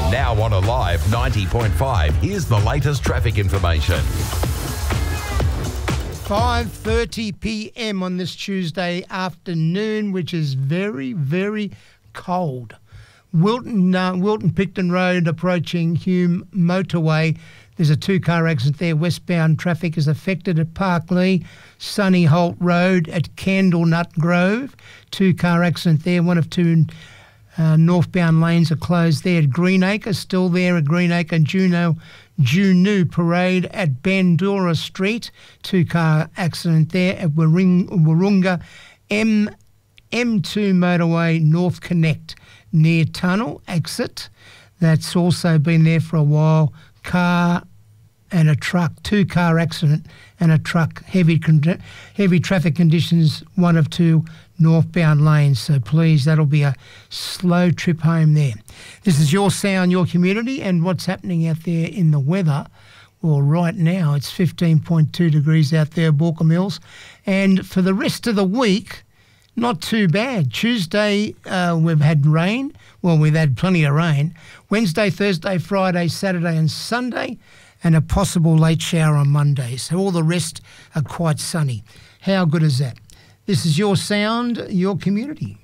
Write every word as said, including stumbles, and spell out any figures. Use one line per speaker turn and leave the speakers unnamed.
Now on Alive ninety point five, here's the latest traffic information.
five thirty p m on this Tuesday afternoon, which is very, very cold. Wilton, uh, Wilton Picton Road approaching Hume Motorway. There's a two-car accident there. Westbound traffic is affected at Parklea. Sunny Holt Road at Candlenut Grove. Two-car accident there. One of two uh, northbound lanes are closed there. Greenacre, still there at Greenacre. Juno, Juno Parade at Bandura Street. Two-car accident there at Warring, Warunga. M, M2 Motorway North Connect near Tunnel exit. That's also been there for a while. Car and a truck, two-car accident and a truck, heavy con- heavy traffic conditions, one of two northbound lanes. So please, that'll be a slow trip home there. This is your sound, your community, and what's happening out there in the weather. Well, right now it's fifteen point two degrees out there, Balka Mills. And for the rest of the week, not too bad. Tuesday, uh, we've had rain. Well, we've had plenty of rain. Wednesday, Thursday, Friday, Saturday and Sunday, and a possible late shower on Monday. So all the rest are quite sunny. How good is that? This is your sound, your community.